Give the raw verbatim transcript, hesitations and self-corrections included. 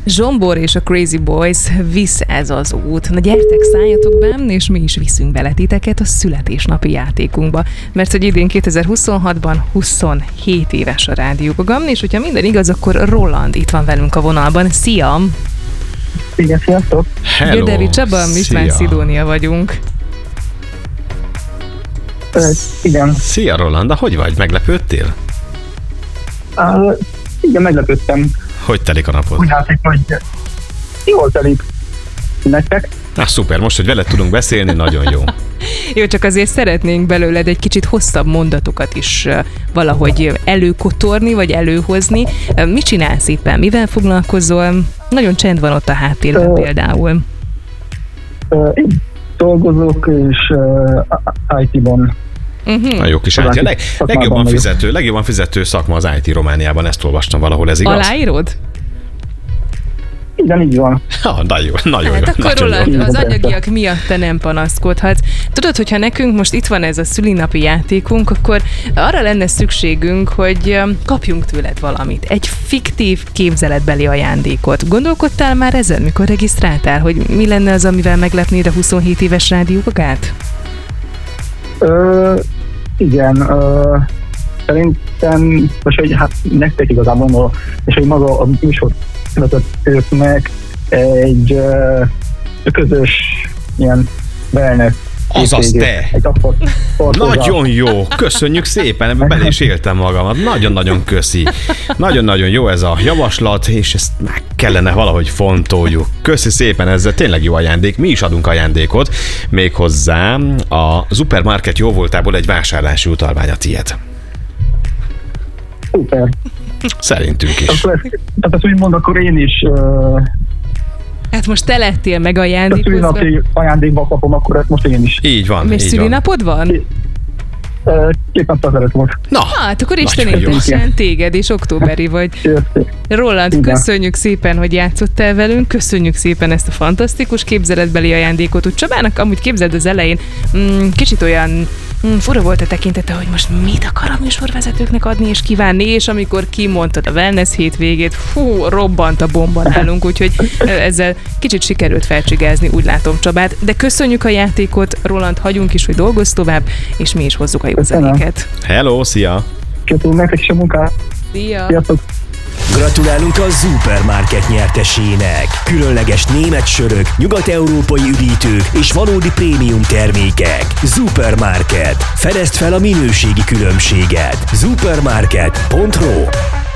Zsombor és a Crazy Boys, visz ez az út. Na gyertek, szálljatok be, és mi is viszünk bele titeket a születésnapi játékunkba. Mert hogy idén kétezer-huszonhatban huszonhét éves a Rádió Gaga, és hogyha minden igaz, akkor Roland itt van velünk a vonalban. Szia! Igen, sziasztok! Hello! Györdevi Csaba, István Szidónia vagyunk. Ö, igen. Szia Roland, hogy vagy? Meglepődtél? Uh, igen, meglepődtem. Hogy telik a napod? Úgy látszik, hogy jól telik. Nektek? Na szuper, most, hogy veled tudunk beszélni, nagyon jó. Jó, csak azért szeretnénk belőled egy kicsit hosszabb mondatokat is valahogy előkotorni, vagy előhozni. Mit csinálsz éppen? Mivel foglalkozol? Nagyon csend van ott a háttérben uh, például. Uh, én dolgozok, és uh, í té-ban. Uh-huh. A jó kis í té. Leg, legjobban, fizető, legjobban fizető szakma az í té Romániában, ezt olvastam valahol, ez igaz? Aláírod? Igen, így van. Ha, nagyon jó, nagyon hát jó. akkor nagyon Roland, az anyagiak miatt te nem panaszkodhatsz. Tudod, hogyha nekünk most itt van ez a szülinapi játékunk, akkor arra lenne szükségünk, hogy kapjunk tőled valamit. Egy fiktív képzeletbeli ajándékot. Gondolkodtál már ezen, mikor regisztráltál, hogy mi lenne az, amivel meglepnéd a huszonhét éves Rádió Gagát? Ö, igen, ö, szerintem, most, hogy hát nektek igazából mondom, és hogy maga a műsor vezetőknek egy ö, közös ilyen wellness. Azaz te! Egy nagyon jó! Köszönjük szépen, ebben bele is éltem magamat. Nagyon-nagyon köszi. Nagyon-nagyon jó ez a javaslat, és ezt meg kellene valahogy fontoljuk. Köszi szépen, ez tényleg jó ajándék. Mi is adunk ajándékot, méghozzá a Supermarket jóvoltából egy vásárlási utalvány a tiéd. Szuper. Szerintünk is. Akkor, tehát ezt úgy mond, akkor én is... Uh... Hát most te lettél meg ajándékozva. A szülinapi ajándékba kapom, akkor ezt most én is. Így van, és így szülinapod van? van? Két nap azelőtt volt. Na, hát akkor Isten értesen téged, és októberi vagy. Roland, igen. Köszönjük szépen, hogy játszottál velünk, köszönjük szépen ezt a fantasztikus képzeletbeli ajándékot. Úgy Csabának amúgy képzeld az elején, mm, kicsit olyan mm, fura volt a tekintete, hogy most mit akar a műsorvezetőknek adni és kívánni, és amikor kimondtad a wellness hétvégét, fú, robbant a bomba nálunk, úgyhogy ezzel kicsit sikerült felcsigázni, úgy látom Csabát. De köszönjük a játékot, Roland, hagyunk is, hogy dolgozz tovább, és mi is hozzuk a jó zenéket. Hello, szia! Köszönöm nektek is a munkát! Szia! Sziasztok! Gratulálunk a Supermarket nyertesének! Különleges német sörök, nyugat-európai üdítők és valódi prémium termékek. Supermarket. Fedezd fel a minőségi különbséget. supermarket pont ro